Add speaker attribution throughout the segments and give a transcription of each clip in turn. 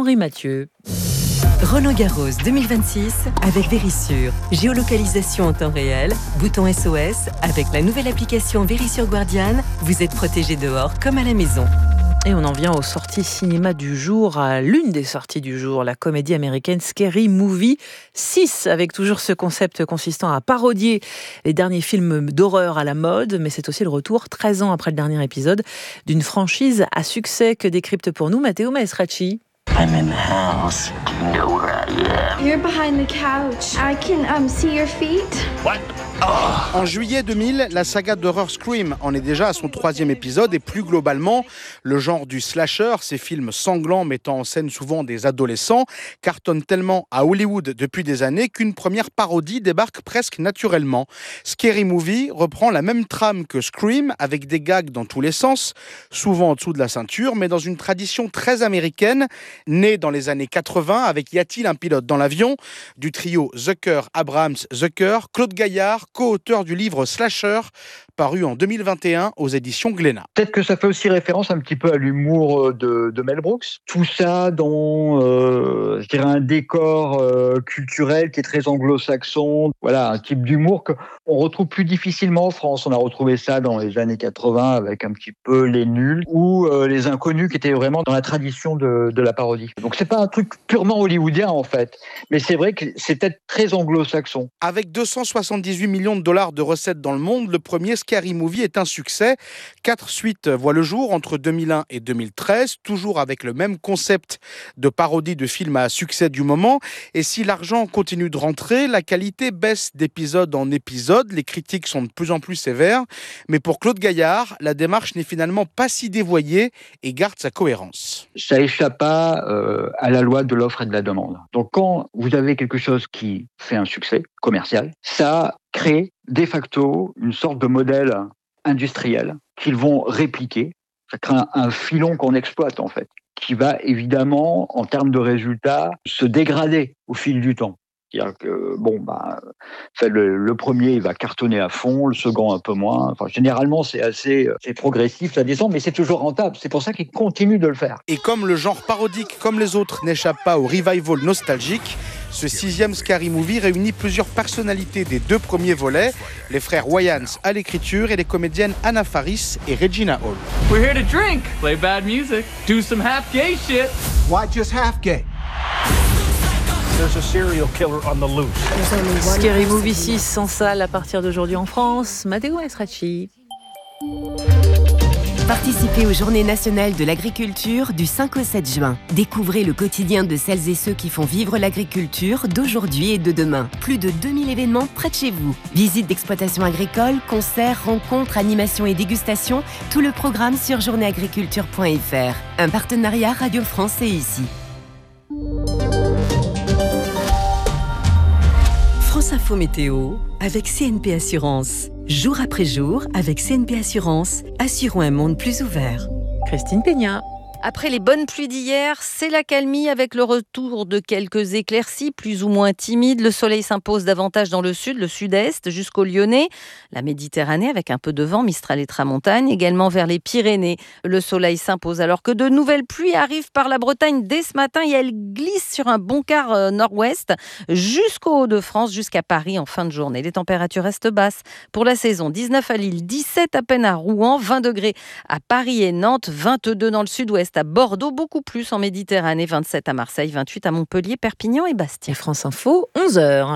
Speaker 1: Henri Mathieu.
Speaker 2: Roland-Garros 2026 avec Verisure. Géolocalisation en temps réel, bouton SOS. Avec la nouvelle application Verisure Guardian, vous êtes protégé dehors comme à la maison.
Speaker 1: Et on en vient aux sorties cinéma du jour, à l'une des sorties du jour, la comédie américaine Scary Movie 6, avec toujours ce concept consistant à parodier les derniers films d'horreur à la mode, mais c'est aussi le retour, 13 ans après le dernier épisode, d'une franchise à succès que décrypte pour nous Matteo Maestrazzi.
Speaker 3: I'm in the house. Do you know where I am?
Speaker 4: You're behind the couch. I can see your feet.
Speaker 3: What?
Speaker 5: En juillet 2000, la saga d'horreur Scream en est déjà à son 3e épisode et plus globalement, le genre du slasher, ces films sanglants mettant en scène souvent des adolescents, cartonne tellement à Hollywood depuis des années qu'une première parodie débarque presque naturellement. Scary Movie reprend la même trame que Scream avec des gags dans tous les sens, souvent en dessous de la ceinture, mais dans une tradition très américaine, née dans les années 80 avec Y a-t-il un pilote dans l'avion du trio Zucker, Abrams, Zucker, Claude Gaillard, co-auteur du livre Slasher, paru en 2021 aux éditions Glénat.
Speaker 6: Peut-être que ça fait aussi référence un petit peu à l'humour de Mel Brooks. Tout ça dans, je dirais, un décor culturel qui est très anglo-saxon. Voilà, un type d'humour qu'on retrouve plus difficilement en France. On a retrouvé ça dans les années 80 avec un petit peu Les Nuls ou Les Inconnus qui étaient vraiment dans la tradition de la parodie. Donc c'est pas un truc purement hollywoodien en fait, mais c'est vrai que c'est peut-être très anglo-saxon.
Speaker 5: Avec 278 millions de dollars de recettes dans le monde, le premier Scary Movie est un succès. 4 suites voient le jour entre 2001 et 2013, toujours avec le même concept de parodie de films à succès du moment. Et si l'argent continue de rentrer, la qualité baisse d'épisode en épisode. Les critiques sont de plus en plus sévères. Mais pour Claude Gaillard, la démarche n'est finalement pas si dévoyée et garde sa cohérence.
Speaker 6: Ça échappe pas à la loi de l'offre et de la demande. Donc quand vous avez quelque chose qui fait un succès commercial, ça crée de facto une sorte de modèle industriel qu'ils vont répliquer. Ça crée un filon qu'on exploite en fait, qui va évidemment, en termes de résultats, se dégrader au fil du temps. C'est-à-dire que le premier il va cartonner à fond, le second un peu moins. Enfin, généralement, c'est progressif, ça descend, mais c'est toujours rentable. C'est pour ça qu'ils continuent de le faire.
Speaker 5: Et comme le genre parodique, comme les autres, n'échappe pas au revival nostalgique, ce 6e Scary Movie réunit plusieurs personnalités des 2 premiers volets, les frères Wayans à l'écriture et les comédiennes Anna Faris et Regina Hall.
Speaker 7: We're here to drink, play bad music, do some half-gay shit.
Speaker 8: Why just half-gay? There's a serial killer on the loose.
Speaker 1: Scary Movie 6 en salle à partir d'aujourd'hui en France. Matteo Maestrazzi.
Speaker 2: Participez aux Journées nationales de l'agriculture du 5 au 7 juin. Découvrez le quotidien de celles et ceux qui font vivre l'agriculture d'aujourd'hui et de demain. Plus de 2000 événements près de chez vous. Visites d'exploitation agricole, concerts, rencontres, animations et dégustations. Tout le programme sur journéeagriculture.fr. Un partenariat Radio France et ici. France Info Météo avec CNP Assurance. Jour après jour, avec CNP Assurance, assurons un monde plus ouvert.
Speaker 1: Christine Peña.
Speaker 9: Après les bonnes pluies d'hier, c'est l'accalmie avec le retour de quelques éclaircies plus ou moins timides. Le soleil s'impose davantage dans le sud, le sud-est, jusqu'au Lyonnais. La Méditerranée avec un peu de vent, Mistral et Tramontane, également vers les Pyrénées. Le soleil s'impose alors que de nouvelles pluies arrivent par la Bretagne dès ce matin et elles glissent sur un bon quart nord-ouest jusqu'au Hauts-de-France, jusqu'à Paris en fin de journée. Les températures restent basses pour la saison. 19 à Lille, 17 à peine à Rouen, 20 degrés à Paris et Nantes, 22 dans le sud-ouest à Bordeaux, beaucoup plus en Méditerranée, 27 à Marseille, 28 à Montpellier, Perpignan et Bastia.
Speaker 1: Et France Info, 11h.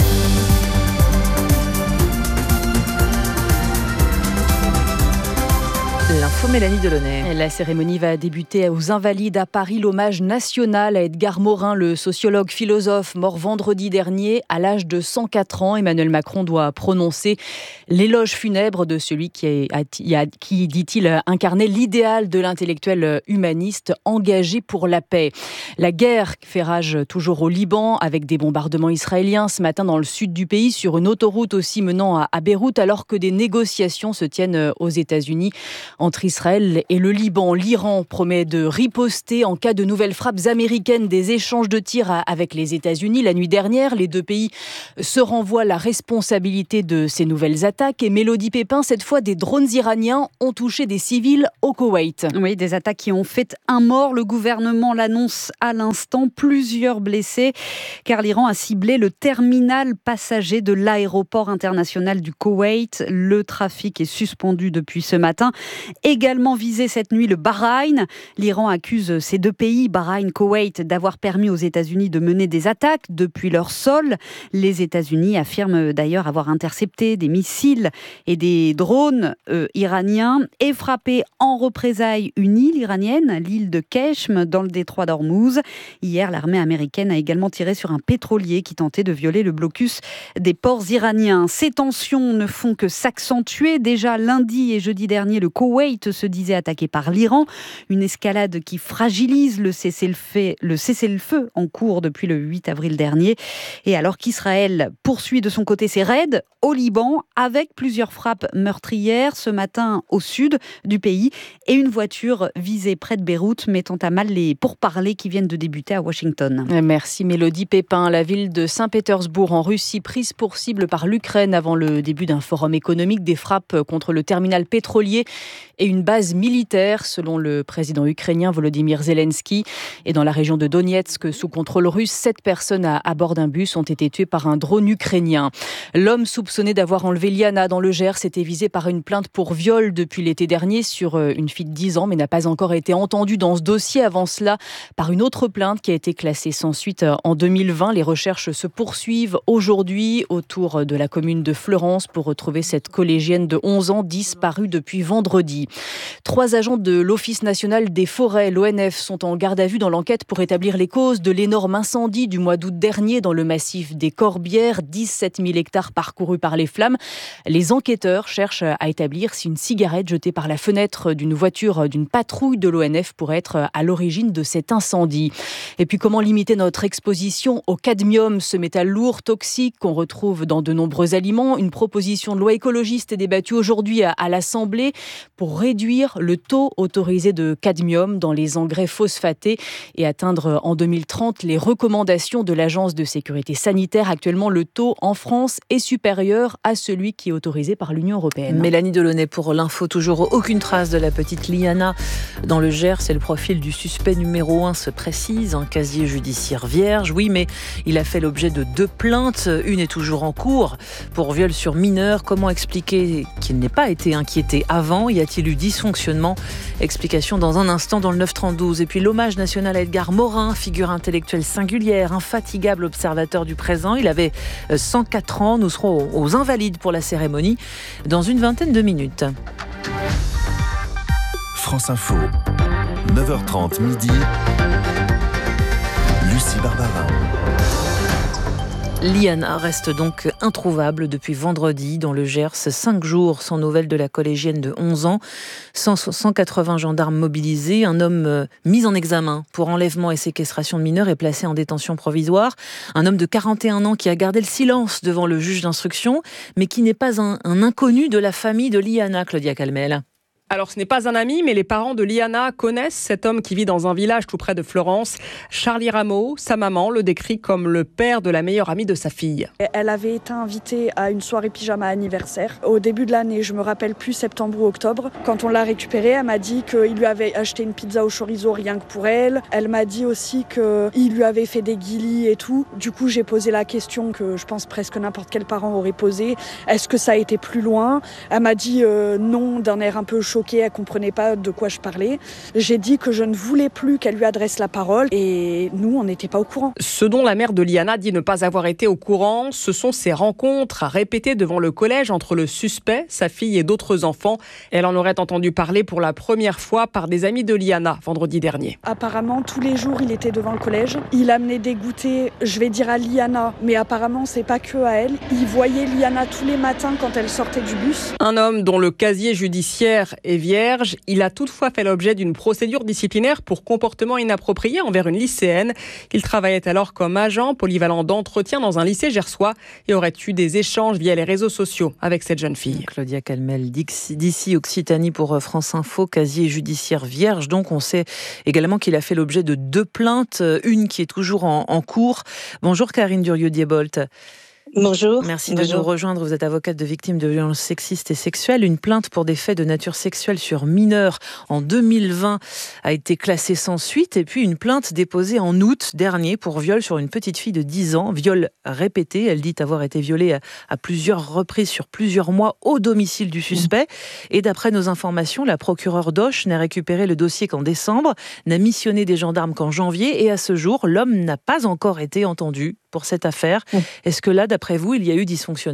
Speaker 1: L'info Mélanie Delaunay.
Speaker 10: La cérémonie va débuter aux Invalides à Paris. L'hommage national à Edgar Morin, le sociologue philosophe mort vendredi dernier à l'âge de 104 ans. Emmanuel Macron doit prononcer l'éloge funèbre de celui qui, dit-il, incarnait l'idéal de l'intellectuel humaniste engagé pour la paix. La guerre fait rage toujours au Liban avec des bombardements israéliens ce matin dans le sud du pays sur une autoroute aussi menant à Beyrouth alors que des négociations se tiennent aux États-Unis Entre Israël et le Liban, l'Iran promet de riposter en cas de nouvelles frappes américaines, des échanges de tirs avec les États-Unis. La nuit dernière, les deux pays se renvoient la responsabilité de ces nouvelles attaques. Et Mélodie Pépin, cette fois, des drones iraniens ont touché des civils au Koweït.
Speaker 11: Oui, des attaques qui ont fait un mort. Le gouvernement l'annonce à l'instant. Plusieurs blessés, car l'Iran a ciblé le terminal passager de l'aéroport international du Koweït. Le trafic est suspendu depuis ce matin. Également visé cette nuit le Bahreïn. L'Iran accuse ces deux pays, Bahreïn, Koweït, d'avoir permis aux États-Unis de mener des attaques depuis leur sol. Les États-Unis affirment d'ailleurs avoir intercepté des missiles et des drones iraniens et frappé en représailles une île iranienne, l'île de Keshm, dans le détroit d'Ormuz. Hier, l'armée américaine a également tiré sur un pétrolier qui tentait de violer le blocus des ports iraniens. Ces tensions ne font que s'accentuer. Déjà lundi et jeudi dernier, le Koweït se disait attaqué par l'Iran. Une escalade qui fragilise le cessez-le-feu en cours depuis le 8 avril dernier. Et alors qu'Israël poursuit de son côté ses raids au Liban avec plusieurs frappes meurtrières ce matin au sud du pays et une voiture visée près de Beyrouth mettant à mal les pourparlers qui viennent de débuter à Washington.
Speaker 10: Merci Mélodie Pépin. La ville de Saint-Pétersbourg en Russie prise pour cible par l'Ukraine avant le début d'un forum économique, des frappes contre le terminal pétrolier et une base militaire selon le président ukrainien Volodymyr Zelensky. Et dans la région de Donetsk, sous contrôle russe, 7 personnes à bord d'un bus ont été tuées par un drone ukrainien. L'homme soupçonné d'avoir enlevé Liana dans le Gers était visé par une plainte pour viol depuis l'été dernier sur une fille de 10 ans, mais n'a pas encore été entendu dans ce dossier avant cela par une autre plainte qui a été classée sans suite en 2020. Les recherches se poursuivent aujourd'hui autour de la commune de Fleurance pour retrouver cette collégienne de 11 ans disparue depuis vendredi. 3 agents de l'Office national des forêts, l'ONF, sont en garde à vue dans l'enquête pour établir les causes de l'énorme incendie du mois d'août dernier dans le massif des Corbières, 17 000 hectares parcourus par les flammes. Les enquêteurs cherchent à établir si une cigarette jetée par la fenêtre d'une voiture d'une patrouille de l'ONF pourrait être à l'origine de cet incendie. Et puis comment limiter notre exposition au cadmium, ce métal lourd, toxique qu'on retrouve dans de nombreux aliments. Une proposition de loi écologiste est débattue aujourd'hui à l'Assemblée pour réduire le taux autorisé de cadmium dans les engrais phosphatés et atteindre en 2030 les recommandations de l'Agence de sécurité sanitaire. Actuellement, le taux en France est supérieur à celui qui est autorisé par l'Union européenne.
Speaker 1: Mélanie Delaunay pour l'info. Toujours aucune trace de la petite Liana dans le Gers. C'est le profil du suspect numéro 1 se précise. Un casier judiciaire vierge. Oui, mais il a fait l'objet de 2 plaintes. Une est toujours en cours pour viol sur mineur. Comment expliquer qu'il n'ait pas été inquiété avant ? Y a-t-il eu dysfonctionnement ? Explication dans un instant dans le 9-32. Et puis l'hommage national à Edgar Morin, figure intellectuelle singulière, infatigable observateur du présent. Il avait 104 ans. Nous serons aux Invalides pour la cérémonie dans une vingtaine de minutes.
Speaker 12: France Info, 9h30 midi. Lucie Barbarin.
Speaker 1: Liana reste donc introuvable depuis vendredi dans le Gers. 5 jours sans nouvelles de la collégienne de 11 ans. 180 gendarmes mobilisés. Un homme mis en examen pour enlèvement et séquestration de mineurs est placé en détention provisoire. Un homme de 41 ans qui a gardé le silence devant le juge d'instruction, mais qui n'est pas un inconnu de la famille de Liana, Claudia Calmel.
Speaker 13: Alors, ce n'est pas un ami, mais les parents de Liana connaissent cet homme qui vit dans un village tout près de Fleurance. Charlie Rameau, sa maman, le décrit comme le père de la meilleure amie de sa fille.
Speaker 14: Elle avait été invitée à une soirée pyjama anniversaire. Au début de l'année, je me rappelle plus, septembre ou octobre. Quand on l'a récupérée, elle m'a dit qu'il lui avait acheté une pizza au chorizo rien que pour elle. Elle m'a dit aussi qu'il lui avait fait des guilis et tout. Du coup, j'ai posé la question que je pense presque n'importe quel parent aurait posée. Est-ce que ça a été plus loin ? Elle m'a dit non, d'un air un peu choqué. Elle comprenait pas de quoi je parlais. J'ai dit que je ne voulais plus qu'elle lui adresse la parole et nous, on n'était pas au courant.
Speaker 13: Ce dont la mère de Liana dit ne pas avoir été au courant, ce sont ces rencontres répétées devant le collège entre le suspect, sa fille et d'autres enfants. Elle en aurait entendu parler pour la première fois par des amis de Liana vendredi dernier.
Speaker 14: Apparemment, tous les jours, il était devant le collège. Il amenait des goûters, je vais dire à Liana, mais apparemment, c'est pas que à elle. Il voyait Liana tous les matins quand elle sortait du bus.
Speaker 13: Un homme dont le casier judiciaire est est vierge. Il a toutefois fait l'objet d'une procédure disciplinaire pour comportement inapproprié envers une lycéenne. Il travaillait alors comme agent polyvalent d'entretien dans un lycée gersois et aurait eu des échanges via les réseaux sociaux avec cette jeune fille.
Speaker 1: Claudia Calmel, d'ici Occitanie pour France Info, casier judiciaire vierge. Donc on sait également qu'il a fait l'objet de 2 plaintes, une qui est toujours en cours. Bonjour Karine Durieux-Diebolt.
Speaker 15: Bonjour.
Speaker 1: Merci de nous rejoindre. Vous êtes avocate de victimes de violences sexistes et sexuelles. Une plainte pour des faits de nature sexuelle sur mineurs en 2020 a été classée sans suite. Et puis une plainte déposée en août dernier pour viol sur une petite fille de 10 ans. Viol répété. Elle dit avoir été violée à plusieurs reprises sur plusieurs mois au domicile du suspect. Et d'après nos informations, la procureure d'Auch n'a récupéré le dossier qu'en décembre, n'a missionné des gendarmes qu'en janvier. Et à ce jour, l'homme n'a pas encore été entendu pour cette affaire. Est-ce que là, d'après vous, il y a eu dysfonctionnement ?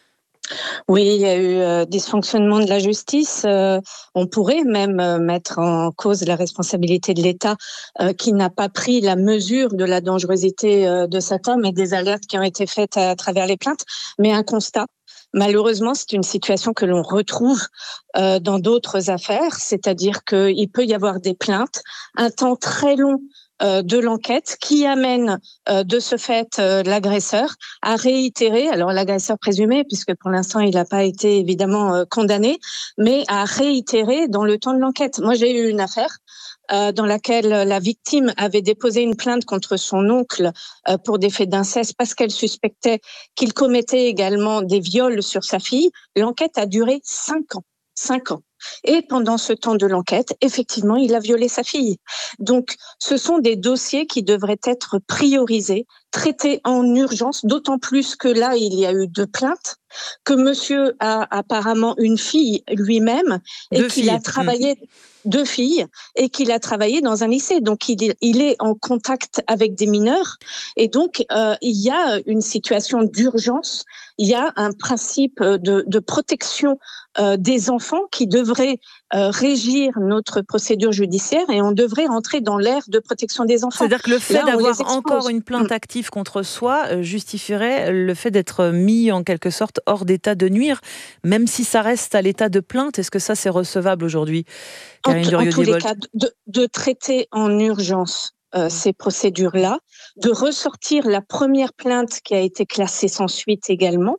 Speaker 15: Oui, il y a eu dysfonctionnement de la justice. On pourrait même mettre en cause la responsabilité de l'État qui n'a pas pris la mesure de la dangerosité de cet homme et des alertes qui ont été faites à travers les plaintes. Mais un constat. Malheureusement, c'est une situation que l'on retrouve dans d'autres affaires, c'est-à-dire qu'il peut y avoir des plaintes, un temps très long de l'enquête qui amène de ce fait l'agresseur à réitérer, alors l'agresseur présumé, puisque pour l'instant il n'a pas été évidemment condamné, mais à réitérer dans le temps de l'enquête. Moi j'ai eu une affaire dans laquelle la victime avait déposé une plainte contre son oncle pour des faits d'inceste parce qu'elle suspectait qu'il commettait également des viols sur sa fille. L'enquête a duré 5 ans. 5 ans. Et pendant ce temps de l'enquête, effectivement, il a violé sa fille. Donc, ce sont des dossiers qui devraient être priorisés, traités en urgence, d'autant plus que là, il y a eu 2 plaintes, que monsieur a apparemment une fille lui-même et qu'il a travaillé... 2 filles et qu'il a travaillé dans un lycée. Donc, il est en contact avec des mineurs. Et donc, il y a une situation d'urgence. Il y a un principe de protection des enfants qui devrait régir notre procédure judiciaire et on devrait entrer dans l'ère de protection des enfants.
Speaker 1: C'est-à-dire que le fait d'avoir encore une plainte active contre soi justifierait le fait d'être mis en quelque sorte hors d'état de nuire, même si ça reste à l'état de plainte. Est-ce que ça, c'est recevable aujourd'hui ?
Speaker 15: En tous les cas, de traiter en urgence ces procédures-là, de ressortir la première plainte qui a été classée sans suite également,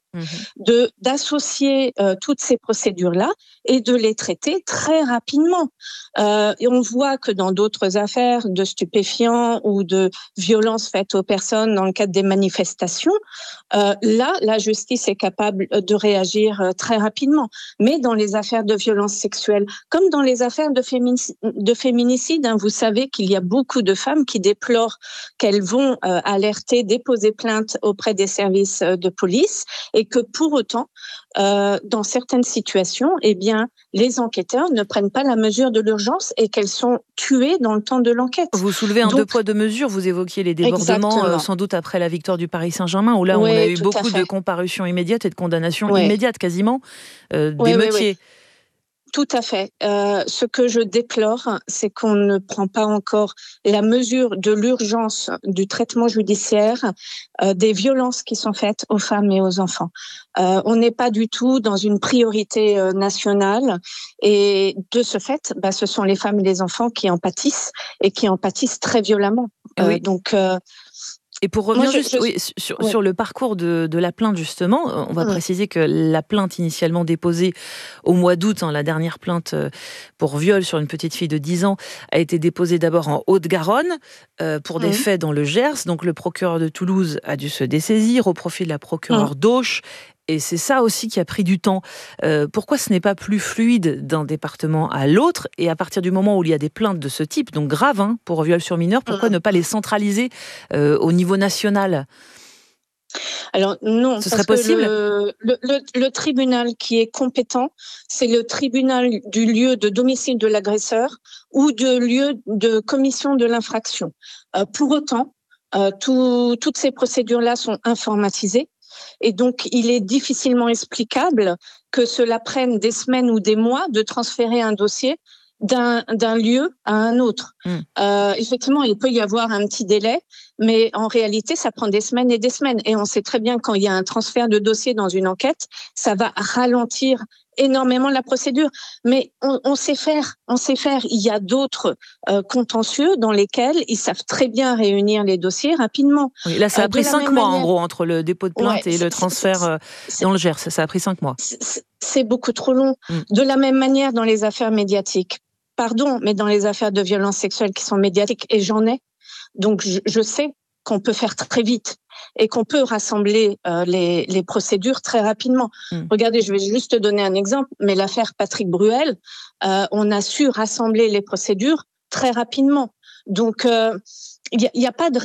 Speaker 15: d'associer toutes ces procédures-là et de les traiter très rapidement. Et on voit que dans d'autres affaires de stupéfiants ou de violences faites aux personnes dans le cadre des manifestations, là, la justice est capable de réagir très rapidement. Mais dans les affaires de violences sexuelles, comme dans les affaires de féminicide, vous savez qu'il y a beaucoup de femmes qui déplorent qu'elles vont alerter, déposer plainte auprès des services de police et que pour autant, dans certaines situations, eh bien, les enquêteurs ne prennent pas la mesure de l'urgence et qu'elles sont tuées dans le temps de l'enquête.
Speaker 1: Vous soulevez un 2 poids 2 mesures. Vous évoquiez les débordements, sans doute après la victoire du Paris Saint-Germain, où là, on a eu beaucoup de comparutions immédiates et de condamnations immédiates quasiment d'émeutiers.
Speaker 15: Tout à fait. Ce que je déplore, c'est qu'on ne prend pas encore la mesure de l'urgence du traitement judiciaire des violences qui sont faites aux femmes et aux enfants. On n'est pas du tout dans une priorité nationale et de ce fait, ce sont les femmes et les enfants qui en pâtissent et qui en pâtissent très violemment.
Speaker 1: Et pour revenir sur le parcours de la plainte, justement, on va préciser que la plainte initialement déposée au mois d'août, la dernière plainte pour viol sur une petite fille de 10 ans, a été déposée d'abord en Haute-Garonne pour des faits dans le Gers. Donc le procureur de Toulouse a dû se dessaisir au profit de la procureure d'Auch. Et c'est ça aussi qui a pris du temps. Pourquoi ce n'est pas plus fluide d'un département à l'autre ? Et à partir du moment où il y a des plaintes de ce type, donc graves pour viol sur mineur, pourquoi ne pas les centraliser au niveau national ?
Speaker 15: Alors non,
Speaker 1: ce serait possible.
Speaker 15: Le tribunal qui est compétent, c'est le tribunal du lieu de domicile de l'agresseur ou de lieu de commission de l'infraction. Pour autant, toutes ces procédures-là sont informatisées. Et donc, il est difficilement explicable que cela prenne des semaines ou des mois de transférer un dossier d'un lieu à un autre. Effectivement, il peut y avoir un petit délai, mais en réalité, ça prend des semaines et des semaines. Et on sait très bien quand il y a un transfert de dossier dans une enquête, ça va ralentir énormément la procédure. Mais on sait faire. Il y a d'autres contentieux dans lesquels ils savent très bien réunir les dossiers rapidement.
Speaker 1: Oui, là, ça a pris 5 mois, en gros, entre le dépôt de plainte et le transfert dans le Gers. Ça a pris 5 mois.
Speaker 15: C'est beaucoup trop long. De la même manière, dans les affaires médiatiques. Pardon, mais dans les affaires de violences sexuelles qui sont médiatiques, et j'en ai, donc je sais qu'on peut faire très vite et qu'on peut rassembler les procédures très rapidement. Regardez, je vais juste te donner un exemple, mais l'affaire Patrick Bruel, on a su rassembler les procédures très rapidement. Donc, il n'y a pas de